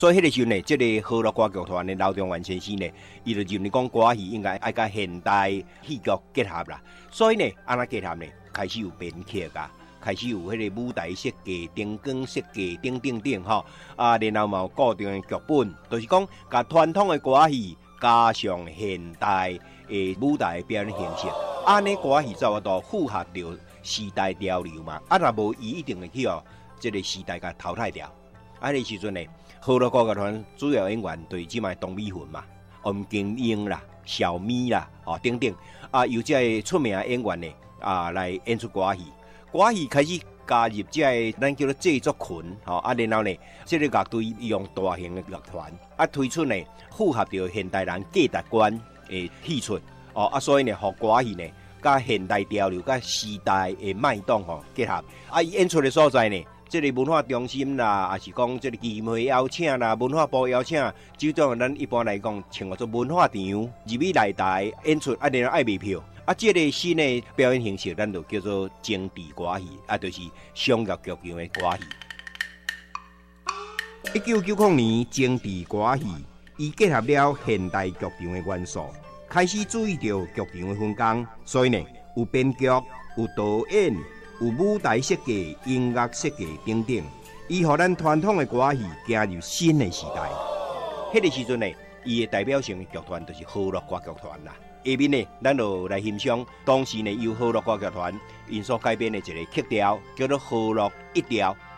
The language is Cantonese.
所以迄个时候呢，这个河洛歌剧团的刘中元先生呢，伊就认为讲歌戏应该爱甲现代戏剧结合啦。所以呢，安那结合呢，开始有编剧啊，开始有迄个舞台设计、灯光设计等等等吼。然后嘛有固定的剧本，就是讲甲传统的歌戏加上现代的舞台表演形式，安尼歌戏才有度符合着时代潮流嘛。若无伊一定会去这个时代甲淘汰掉。迄个时阵呢，河洛歌剧团主要演员就是即卖董美云嘛、王金英啦、小咪啦，等等。由这个出名的演员呢，来演出歌戏。歌戏开始加入这个咱叫做制作群，然后呢，这个乐队用大型的乐团，推出呢符合着现代人价值观的戏出，所以呢，互歌戏呢，甲现代潮流、甲时代的脉动结合。伊演出的所在呢，这个文化中心啦，也是讲这个基金会邀请啦，文化部邀请，就种咱一般来讲称作文化场，入去内台演出，然后爱卖票。这个新的表演形式，咱就叫做政治歌戏，就是商业剧场的歌戏。1990年，政治歌戏伊结合了现代剧场的元素，开始注意到剧场的分工，所以呢，有编剧、有导演、有舞台设计、音乐设计等等，伊互咱传统的歌戏加入新的时代。迄个时阵呢，伊的代表性的剧团就是河洛歌剧团啦。下面呢，咱就来欣赏当时呢由河洛歌剧团因所改编的一个曲调，叫做《河洛一调》。